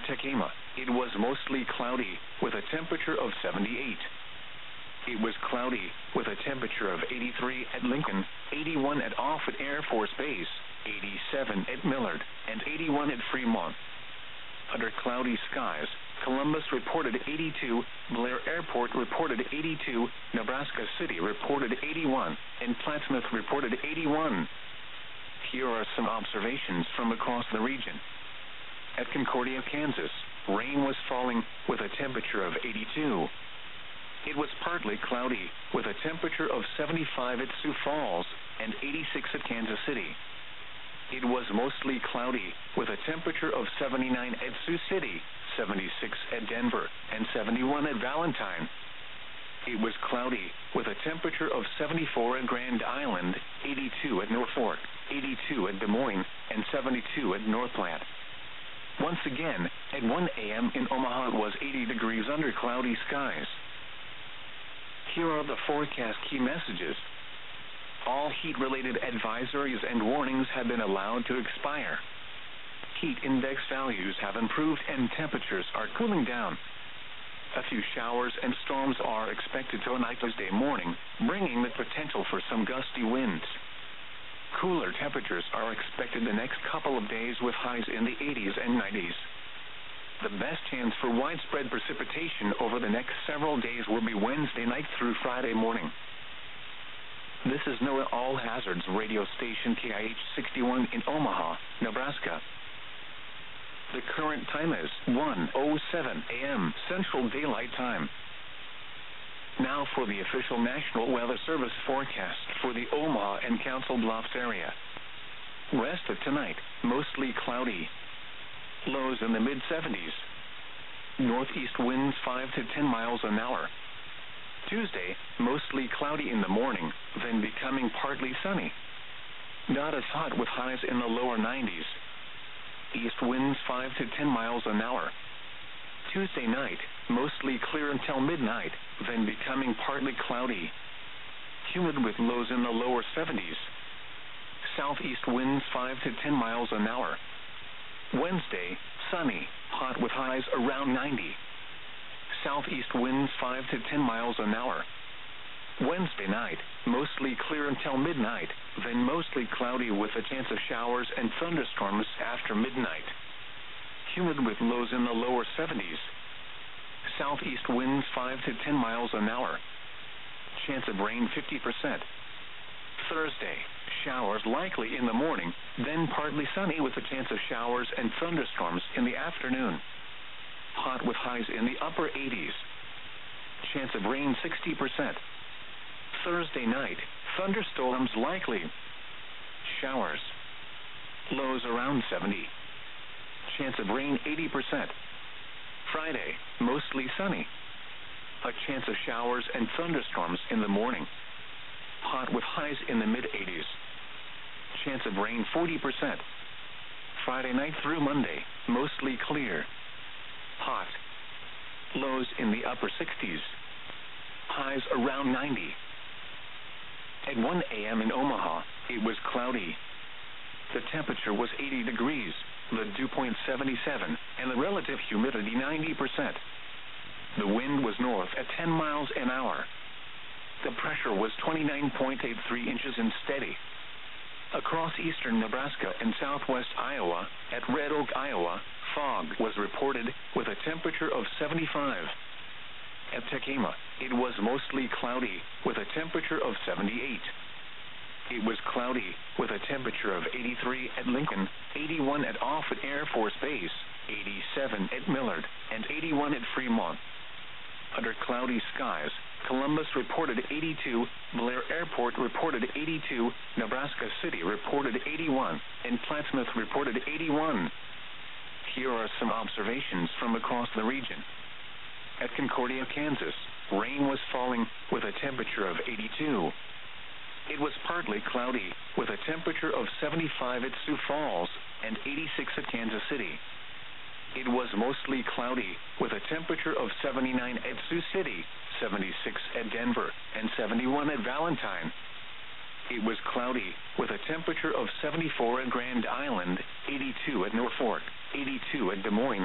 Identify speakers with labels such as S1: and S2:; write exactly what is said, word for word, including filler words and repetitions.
S1: Tekema, it was mostly cloudy, with a temperature of seventy-eight. It was cloudy, with a temperature of eighty-three at Lincoln, eighty-one at Offutt Air Force Base, eighty-seven at Millard, and eighty-one at Fremont. Under cloudy skies, Columbus reported eighty-two, Blair Airport reported eighty-two, Nebraska City reported eighty-one, and Plattsmouth reported eighty-one. Here are some observations from across the region. At Concordia, Kansas, rain was falling, with a temperature of eighty-two. It was partly cloudy, with a temperature of seventy-five at Sioux Falls, and eighty-six at Kansas City. It was mostly cloudy, with a temperature of seventy-nine at Sioux City, seventy-six at Denver, and seventy-one at Valentine. It was cloudy, with a temperature of seventy-four at Grand Island, eighty-two at Norfolk, eighty-two at Des Moines, and seventy-two at North Platte. Once again, at one A M in Omaha it was eighty degrees under cloudy skies. Here are the forecast key messages. All heat-related advisories and warnings have been allowed to expire. Heat index values have improved and temperatures are cooling down. A few showers and storms are expected tonight Tuesday morning, bringing the potential for some gusty winds. Cooler temperatures are expected the next couple of days with highs in the eighties and nineties. The best chance for widespread precipitation over the next several days will be Wednesday night through Friday morning. This is NOAA All Hazards radio station K I H sixty-one in Omaha, Nebraska. The current time is one oh seven A M Central Daylight Time. Now for the official National Weather Service forecast for the Omaha and Council Bluffs area. Rest of tonight, mostly cloudy. Lows in the mid seventies. Northeast winds five to ten miles an hour. Tuesday, mostly cloudy in the morning, then becoming partly sunny. Not as hot with highs in the lower nineties. East winds five to ten miles an hour. Tuesday night, mostly clear until midnight, then becoming partly cloudy. Humid with lows in the lower seventies. Southeast winds five to ten miles an hour. Wednesday, sunny, hot with highs around ninety. Southeast winds five to ten miles an hour. Wednesday night, mostly clear until midnight, then mostly cloudy with a chance of showers and thunderstorms after midnight. Humid with lows in the lower seventies. Southeast winds five to ten miles an hour. Chance of rain fifty percent. Thursday, showers likely in the morning, then partly sunny with a chance of showers and thunderstorms in the afternoon. Hot with highs in the upper eighties. Chance of rain sixty percent. Thursday night, thunderstorms likely. Showers. Lows around seventy. Chance of rain eighty percent. Friday, mostly sunny. A chance of showers and thunderstorms in the morning. Hot with highs in the mid eighties. Chance of rain forty percent. Friday night through Monday, mostly clear. Hot. Lows in the upper sixties. Highs around ninety. At one A M in Omaha, it was cloudy. The temperature was eighty degrees, the dew point seventy-seven, and the relative humidity ninety percent. The wind was north at ten miles an hour. The pressure was twenty-nine point eight three inches and steady. Across eastern Nebraska and southwest Iowa, at Red Oak, Iowa, fog was reported with a temperature of seventy-five. At Tekema, it was mostly cloudy with a temperature of seventy-eight. It was cloudy with a temperature of eighty-three at Lincoln, eighty-one at Offutt Air Force Base, eighty-seven at Millard, and eighty-one at Fremont. Under cloudy skies, Columbus reported eighty-two, Blair Airport reported eighty-two, Nebraska City reported eighty-one, and Plattsmouth reported eighty-one. Here are some observations from across the region. At Concordia, Kansas, rain was falling with a temperature of eighty-two. It was partly cloudy with a temperature of seventy-five at Sioux Falls and eighty-six at Kansas City. It was mostly cloudy with a temperature of seventy-nine at Sioux City, seventy-six at Denver, and seventy-one at Valentine. It was cloudy with a temperature of seventy-four at Grand Island, eighty-two at Norfolk, eighty-two at Des Moines,